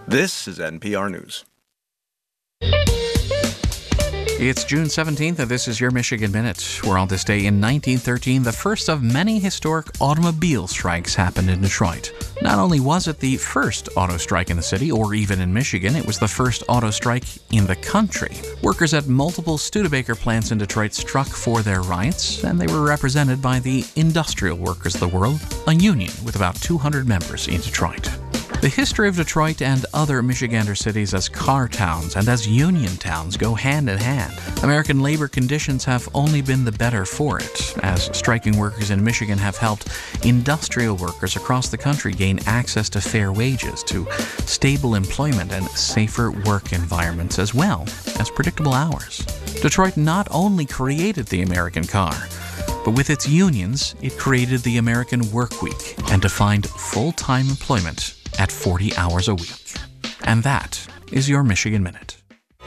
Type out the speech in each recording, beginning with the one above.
This is NPR News. It's June 17th, and this is your Michigan Minute, where on this day in 1913, the first of many historic automobile strikes happened in Detroit. Not only was it the first auto strike in the city, or even in Michigan, it was the first auto strike in the country. Workers at multiple Studebaker plants in Detroit struck for their rights, and they were represented by the Industrial Workers of the World, a union with about 200 members in Detroit. The history of Detroit and other Michigander cities as car towns and as union towns go hand in hand. American labor conditions have only been the better for it, as striking workers in Michigan have helped industrial workers across the country gain access to fair wages, to stable employment and safer work environments, as well as predictable hours. Detroit not only created the American car, but with its unions, it created the American work week and defined full-time employment at 40 hours a week. And that is your Michigan Minute.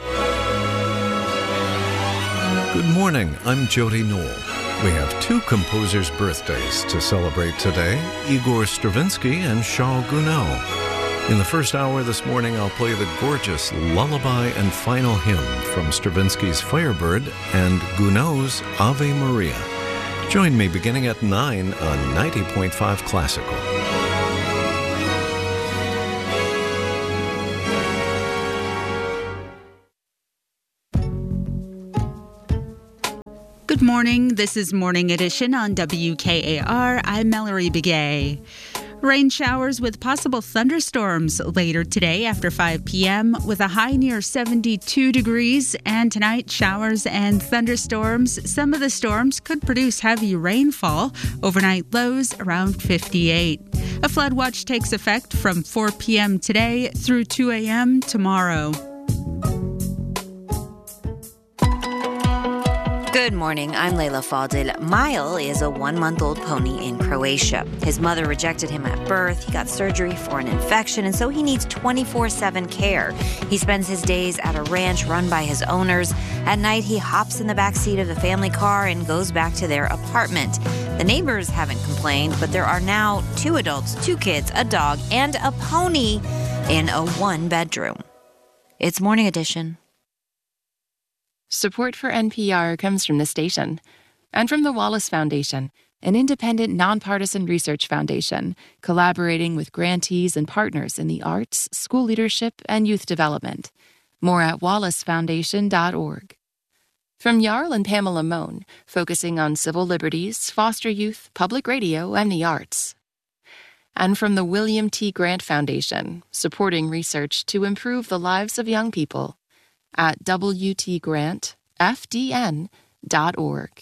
Good morning, I'm Jody Knoll. We have two composers' birthdays to celebrate today, Igor Stravinsky and Charles Gounod. In the first hour this morning, I'll play the gorgeous Lullaby and Final Hymn from Stravinsky's Firebird and Gounod's Ave Maria. Join me beginning at 9 on 90.5 Classical. Good morning. This is Morning Edition on WKAR. I'm Mallory Begay. Rain showers with possible thunderstorms later today after 5 p.m. with a high near 72 degrees. And tonight, showers and thunderstorms. Some of the storms could produce heavy rainfall. Overnight lows around 58. A flood watch takes effect from 4 p.m. today through 2 a.m. tomorrow. Good morning, I'm Leila Fadil. Mile is a 1-month-old pony in Croatia. His mother rejected him at birth. He got surgery for an infection, and so he needs 24/7 care. He spends his days at a ranch run by his owners. At night, he hops in the backseat of the family car and goes back to their apartment. The neighbors haven't complained, but there are now 2 adults, 2 kids, a dog, and a pony in a 1-bedroom. It's Morning Edition. Support for NPR comes from the station and from the Wallace Foundation, an independent, nonpartisan research foundation collaborating with grantees and partners in the arts, school leadership, and youth development. More at wallacefoundation.org. From Jarl and Pamela Mohn, focusing on civil liberties, foster youth, public radio, and the arts. And from the William T. Grant Foundation, supporting research to improve the lives of young people. At WTGrantFDN.org.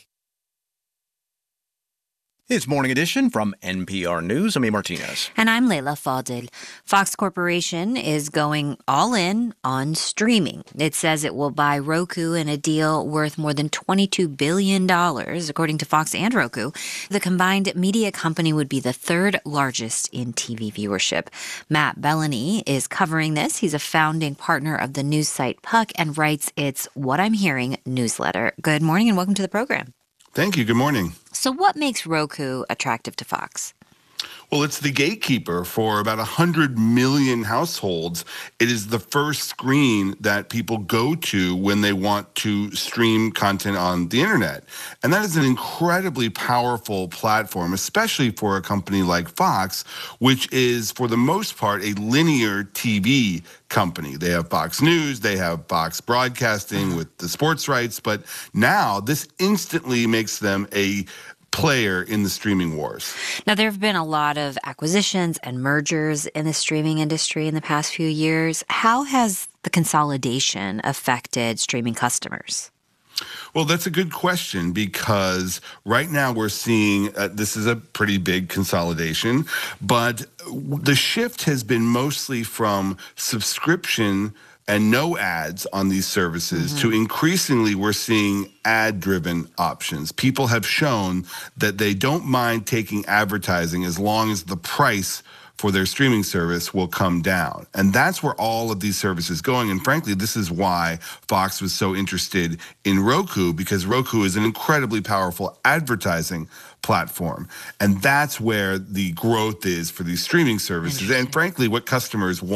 It's Morning Edition from NPR News. I'm A. Martinez. And I'm Leila Fadil. Fox Corporation is going all in on streaming. It says it will buy Roku in a deal worth more than $22 billion, according to Fox and Roku. The combined media company would be the 3rd largest in TV viewership. Matt Bellany is covering this. He's a founding partner of the news site Puck and writes its What I'm Hearing newsletter. Good morning and welcome to the program. Thank you. Good morning. So what makes Roku attractive to Fox? Well, it's the gatekeeper for about 100 million households. It is the first screen that people go to when they want to stream content on the internet. And that is an incredibly powerful platform, especially for a company like Fox, which is, for the most part, a linear TV company. They have Fox News, they have Fox Broadcasting with the sports rights, but now this instantly makes them a player in the streaming wars. Now, there have been a lot of acquisitions and mergers in the streaming industry in the past few years. How has the consolidation affected streaming customers? Well, that's a good question because right now we're seeing this is a pretty big consolidation, but the shift has been mostly from subscription and no ads on these services to increasingly we're seeing ad-driven options. People have shown that they don't mind taking advertising as long as the price for their streaming service will come down. And that's where all of these services going. And frankly, this is why Fox was so interested in Roku, because Roku is an incredibly powerful advertising platform. And that's where the growth is for these streaming services and frankly, what customers want.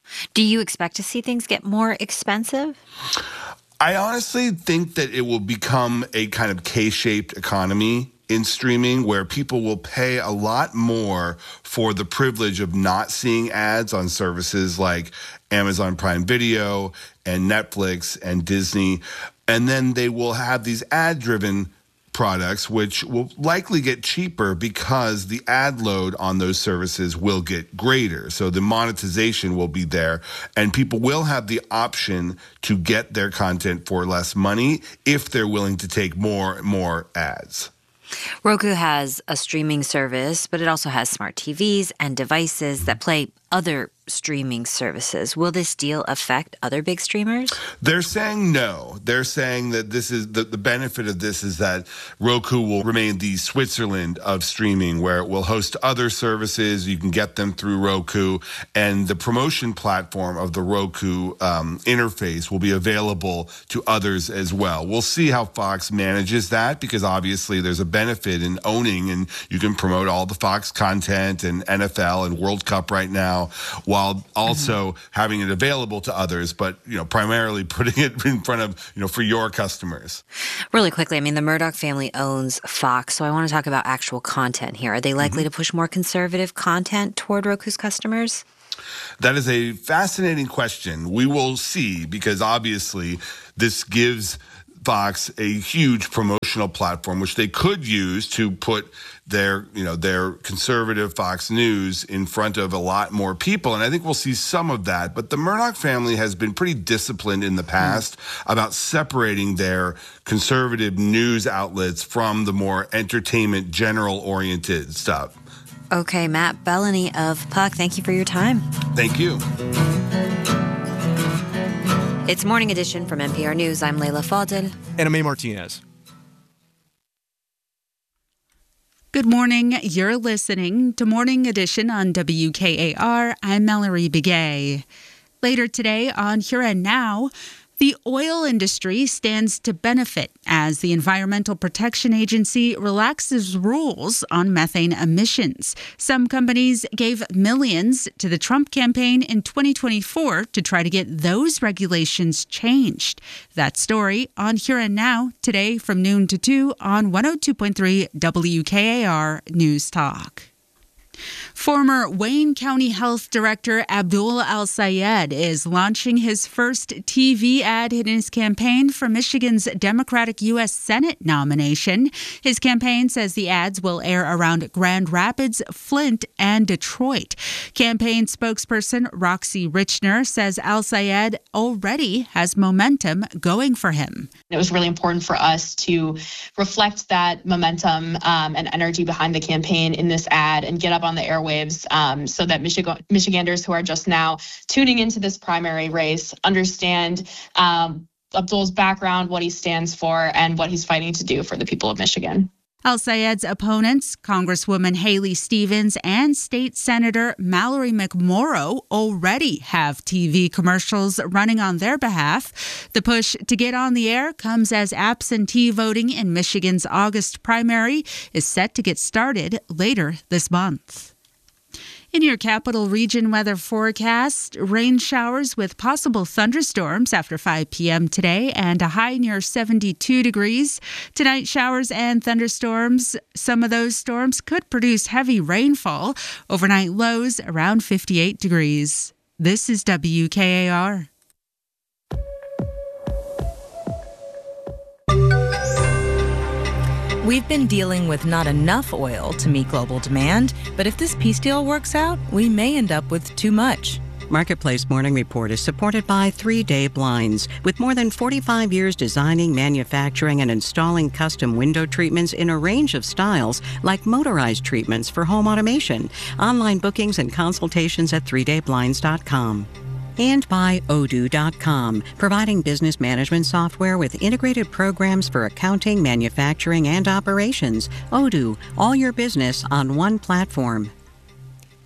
Do you expect to see things get more expensive? I honestly think that it will become a kind of K-shaped economy in streaming where people will pay a lot more for the privilege of not seeing ads on services like Amazon Prime Video and Netflix and Disney. And then they will have these ad-driven products, which will likely get cheaper because the ad load on those services will get greater. So the monetization will be there, and people will have the option to get their content for less money if they're willing to take more ads. Roku has a streaming service, but it also has smart TVs and devices that play other streaming services. Will this deal affect other big streamers? They're saying no. They're saying that this is the benefit of this is that Roku will remain the Switzerland of streaming, where it will host other services. You can get them through Roku, and the promotion platform of the Roku interface will be available to others as well. We'll see how Fox manages that, because obviously there's a benefit in owning, and you can promote all the Fox content and NFL and World Cup right now, while also having it available to others, but primarily putting it in front of for your customers. Really quickly, the Murdoch family owns Fox, so I want to talk about actual content here. Are they likely to push more conservative content toward Roku's customers? That is a fascinating question. We will see, because obviously this gives Fox a huge promotional platform, which they could use to put their conservative Fox News in front of a lot more people. And I think we'll see some of that. But the Murdoch family has been pretty disciplined in the past about separating their conservative news outlets from the more entertainment, general-oriented stuff. Okay, Matt Bellany of Puck, thank you for your time. Thank you. It's Morning Edition from NPR News. I'm Leila Fadel. And I'm A. Martinez. Good morning. You're listening to Morning Edition on WKAR. I'm Mallory Begay. Later today on Here and Now, the oil industry stands to benefit as the Environmental Protection Agency relaxes rules on methane emissions. Some companies gave millions to the Trump campaign in 2024 to try to get those regulations changed. That story on Here and Now today from noon to 2 on 102.3 WKAR News Talk. Former Wayne County Health Director Abdul Al-Sayed is launching his first TV ad in his campaign for Michigan's Democratic U.S. Senate nomination. His campaign says the ads will air around Grand Rapids, Flint, and Detroit. Campaign spokesperson Roxy Richner says Al-Sayed already has momentum going for him. It was really important for us to reflect that momentum and energy behind the campaign in this ad and get up on the airwaves so that Michiganders who are just now tuning into this primary race understand Abdul's background, what he stands for, and what he's fighting to do for the people of Michigan. Al-Sayed's opponents, Congresswoman Haley Stevens and State Senator Mallory McMorrow, already have TV commercials running on their behalf. The push to get on the air comes as absentee voting in Michigan's August primary is set to get started later this month. In your capital region weather forecast, rain showers with possible thunderstorms after 5 p.m. today and a high near 72 degrees. Tonight, showers and thunderstorms. Some of those storms could produce heavy rainfall. Overnight lows around 58 degrees. This is WKAR. We've been dealing with not enough oil to meet global demand, but if this peace deal works out, we may end up with too much. Marketplace Morning Report is supported by 3 Day Blinds. With more than 45 years designing, manufacturing, and installing custom window treatments in a range of styles, like motorized treatments for home automation. Online bookings and consultations at 3dayblinds.com. And by Odoo.com, providing business management software with integrated programs for accounting, manufacturing, and operations. Odoo, all your business on one platform.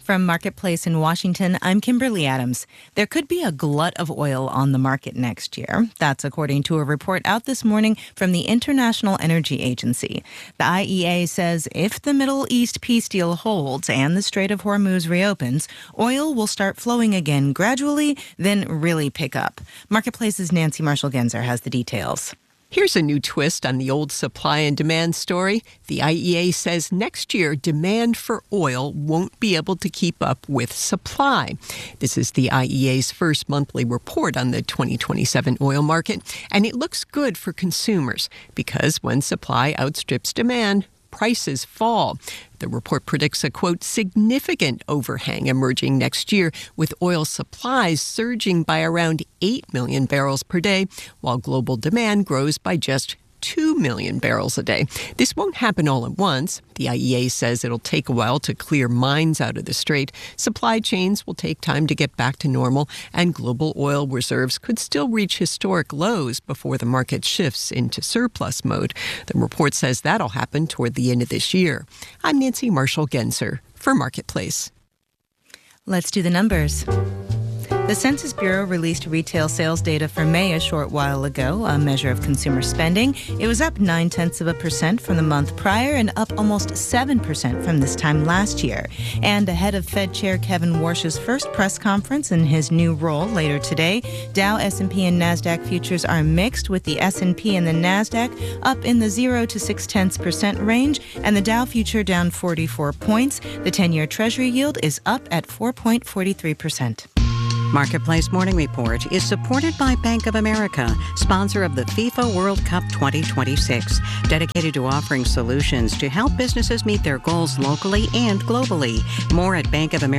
From Marketplace in Washington, I'm Kimberly Adams. There could be a glut of oil on the market next year. That's according to a report out this morning from the International Energy Agency. The IEA says if the Middle East peace deal holds and the Strait of Hormuz reopens, oil will start flowing again gradually, then really pick up. Marketplace's Nancy Marshall-Genzer has the details. Here's a new twist on the old supply and demand story. The IEA says next year demand for oil won't be able to keep up with supply. This is the IEA's first monthly report on the 2027 oil market, and it looks good for consumers because when supply outstrips demand, prices fall. The report predicts a, quote, significant overhang emerging next year, with oil supplies surging by around 8 million barrels per day, while global demand grows by just 2 million barrels a day. This won't happen all at once. The IEA says it'll take a while to clear mines out of the strait. Supply chains will take time to get back to normal, and global oil reserves could still reach historic lows before the market shifts into surplus mode. The report says that'll happen toward the end of this year. I'm Nancy Marshall-Genzer for Marketplace. Let's do the numbers. The Census Bureau released retail sales data for May a short while ago, a measure of consumer spending. It was up 0.9% from the month prior and up almost 7% from this time last year. And ahead of Fed Chair Kevin Warsh's first press conference in his new role later today, Dow, S&P, and NASDAQ futures are mixed, with the S&P and the NASDAQ up in the 0 to 0.6% range, and the Dow future down 44 points. The 10-year Treasury yield is up at 4.43%. Marketplace Morning Report is supported by Bank of America, sponsor of the FIFA World Cup 2026, dedicated to offering solutions to help businesses meet their goals locally and globally. More at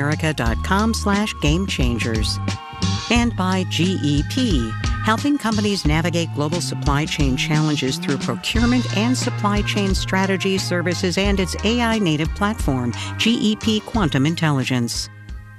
bankofamerica.com/gamechangers. And by GEP, helping companies navigate global supply chain challenges through procurement and supply chain strategy services and its AI-native platform, GEP Quantum Intelligence.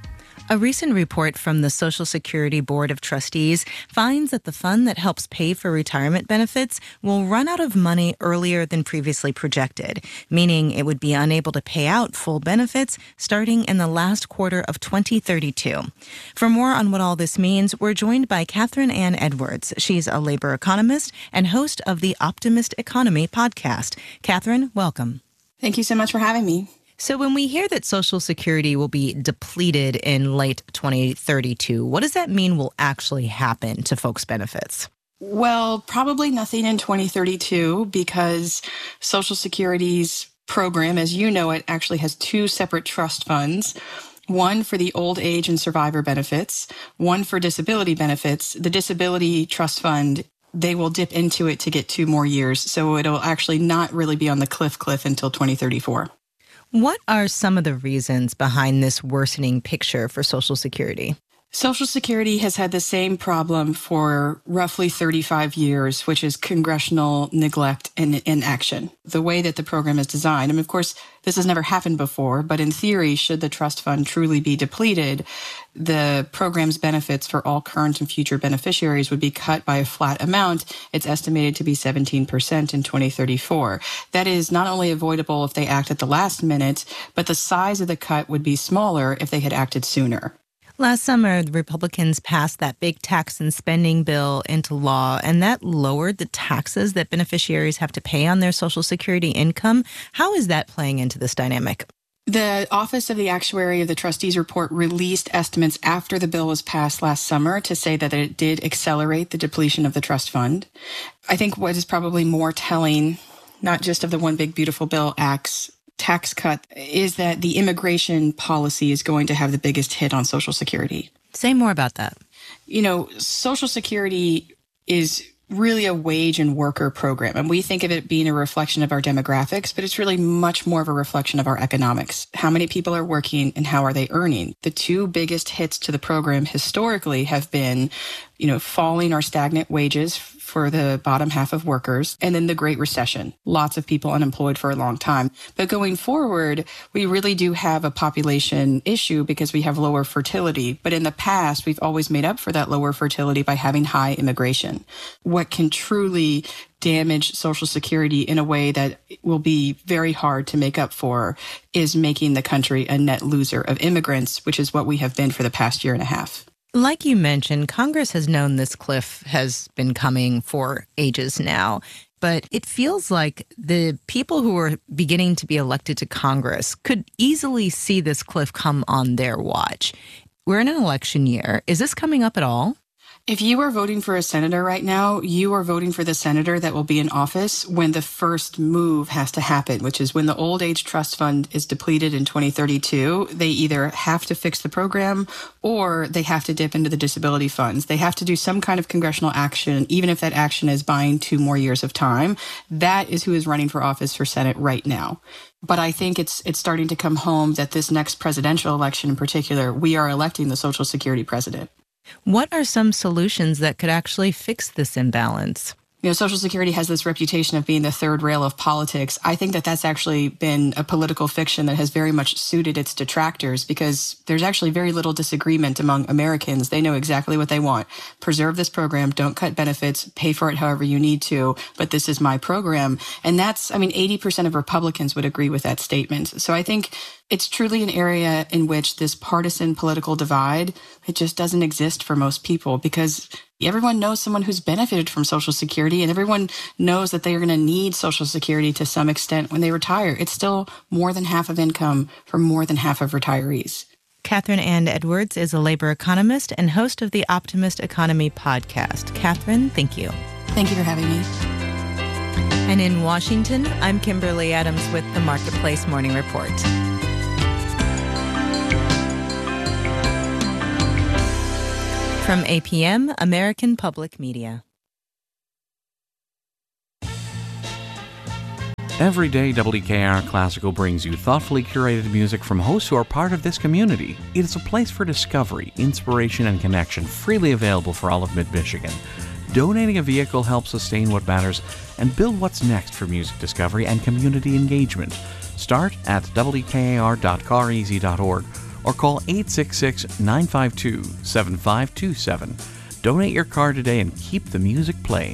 A recent report from the Social Security Board of Trustees finds that the fund that helps pay for retirement benefits will run out of money earlier than previously projected, meaning it would be unable to pay out full benefits starting in the last quarter of 2032. For more on what all this means, we're joined by Catherine Ann Edwards. She's a labor economist and host of the Optimist Economy podcast. Catherine, welcome. Thank you so much for having me. So when we hear that Social Security will be depleted in late 2032, what does that mean will actually happen to folks' benefits? Well, probably nothing in 2032 because Social Security's program, as you know it, actually has two separate trust funds. One for the old age and survivor benefits, one for disability benefits. The disability trust fund, they will dip into it to get 2 more years. So it'll actually not really be on the cliff until 2034. What are some of the reasons behind this worsening picture for Social Security? Social Security has had the same problem for roughly 35 years, which is congressional neglect and inaction. The way that the program is designed, and of course, this has never happened before, but in theory, should the trust fund truly be depleted, the program's benefits for all current and future beneficiaries would be cut by a flat amount. It's estimated to be 17% in 2034. That is not only avoidable if they act at the last minute, but the size of the cut would be smaller if they had acted sooner. Last summer, the Republicans passed that big tax and spending bill into law, and that lowered the taxes that beneficiaries have to pay on their Social Security income. How is that playing into this dynamic? The Office of the Actuary of the Trustees report released estimates after the bill was passed last summer to say that it did accelerate the depletion of the trust fund. I think what is probably more telling, not just of the One Big Beautiful Bill Act's tax cut, is that the immigration policy is going to have the biggest hit on Social Security. Say more about that. You know, Social Security is really a wage and worker program, and we think of it being a reflection of our demographics, but it's really much more of a reflection of our economics. How many people are working and how are they earning? The two biggest hits to the program historically have been, falling or stagnant wages for the bottom half of workers, and then the Great Recession. Lots of people unemployed for a long time. But going forward, we really do have a population issue because we have lower fertility. But in the past, we've always made up for that lower fertility by having high immigration. What can truly damage Social Security in a way that will be very hard to make up for is making the country a net loser of immigrants, which is what we have been for the past year and a half. Like you mentioned, Congress has known this cliff has been coming for ages now. But it feels like the people who are beginning to be elected to Congress could easily see this cliff come on their watch. We're in an election year. Is this coming up at all? If you are voting for a senator right now, you are voting for the senator that will be in office when the first move has to happen, which is when the old age trust fund is depleted in 2032. They either have to fix the program or they have to dip into the disability funds. They have to do some kind of congressional action, even if that action is buying 2 more years of time. That is who is running for office for Senate right now. But I think it's starting to come home that this next presidential election in particular, we are electing the Social Security president. What are some solutions that could actually fix this imbalance? Social Security has this reputation of being the third rail of politics. I think that that's actually been a political fiction that has very much suited its detractors because there's actually very little disagreement among Americans. They know exactly what they want. Preserve this program, don't cut benefits, pay for it however you need to, but this is my program. And 80% of Republicans would agree with that statement. So I think it's truly an area in which this partisan political divide, it just doesn't exist for most people because everyone knows someone who's benefited from Social Security and everyone knows that they are going to need Social Security to some extent when they retire. It's still more than half of income for more than half of retirees. Catherine Ann Edwards is a labor economist and host of the Optimist Economy podcast. Catherine, thank you. Thank you for having me. And in Washington, I'm Kimberly Adams with the Marketplace Morning Report. From APM, American Public Media. Every day, WKR Classical brings you thoughtfully curated music from hosts who are part of this community. It is a place for discovery, inspiration, and connection, freely available for all of Mid-Michigan. Donating a vehicle helps sustain what matters and build what's next for music discovery and community engagement. Start at wkar.careasy.org or call 866-952-7527. Donate your car today and keep the music playing.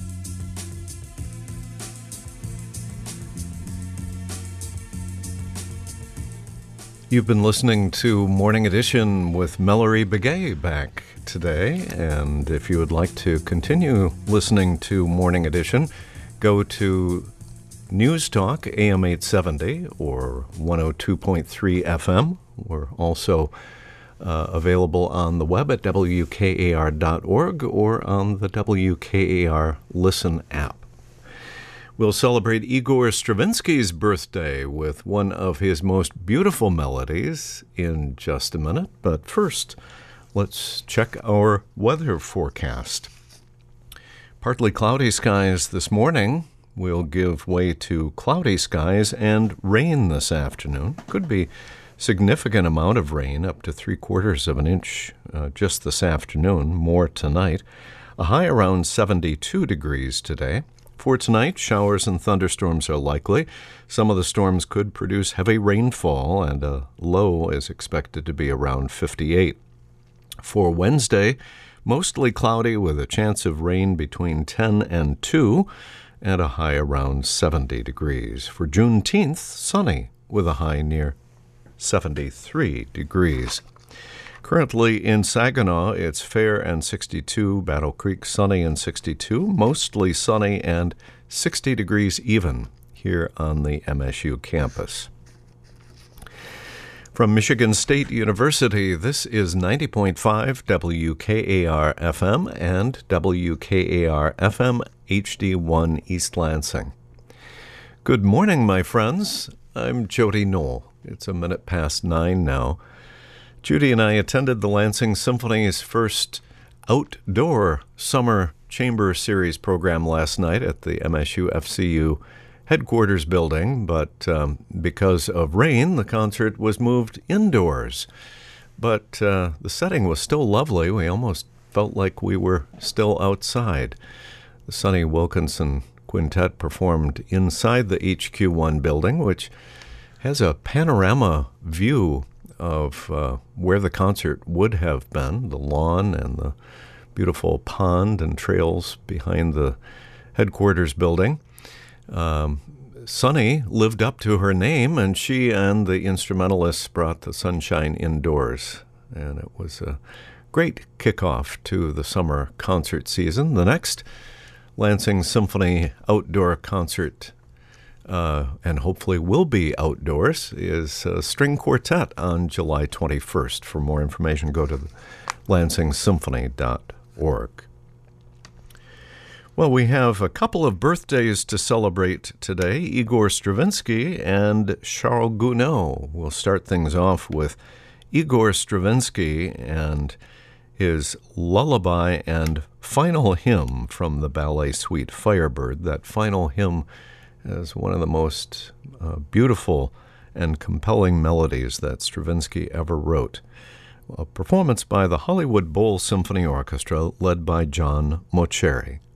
You've been listening to Morning Edition with Mallory Begay back today, and if you would like to continue listening to Morning Edition, go to News Talk AM 870 or 102.3 FM. We're also available on the web at wkar.org or on the WKAR Listen app. We'll celebrate Igor Stravinsky's birthday with one of his most beautiful melodies in just a minute. But first, let's check our weather forecast. Partly cloudy skies this morning will give way to cloudy skies and rain this afternoon. Could be significant amount of rain, up to 3/4 of an inch just this afternoon, more tonight. A high around 72 degrees today. For tonight, showers and thunderstorms are likely. Some of the storms could produce heavy rainfall, and a low is expected to be around 58. For Wednesday, mostly cloudy with a chance of rain between 10 and 2, and a high around 70 degrees. For Juneteenth, sunny with a high near 73 degrees. Currently in Saginaw, it's fair and 62, Battle Creek sunny and 62, mostly sunny and 60 degrees even here on the MSU campus. From Michigan State University, this is 90.5 WKAR FM and WKAR FM HD1 East Lansing. Good morning, my friends. I'm Jody Knoll. It's 9:01 now. Judy and I attended the Lansing Symphony's first outdoor summer chamber series program last night at the MSU FCU headquarters building, but because of rain, the concert was moved indoors. But the setting was still lovely. We almost felt like we were still outside. The Sonny Wilkinson Quintet performed inside the HQ1 building, which has a panorama view of where the concert would have been, the lawn and the beautiful pond and trails behind the headquarters building. Sonny lived up to her name, and she and the instrumentalists brought the sunshine indoors. And it was a great kickoff to the summer concert season. The next Lansing Symphony outdoor concert, and hopefully will be outdoors, is a string quartet on July 21st. For more information, go to LansingSymphony.org. Well, we have a couple of birthdays to celebrate today. Igor Stravinsky and Charles Gounod. We'll start things off with Igor Stravinsky and his lullaby and final hymn from the ballet suite Firebird. That final hymn is one of the most beautiful and compelling melodies that Stravinsky ever wrote. A performance by the Hollywood Bowl Symphony Orchestra led by John Mauceri.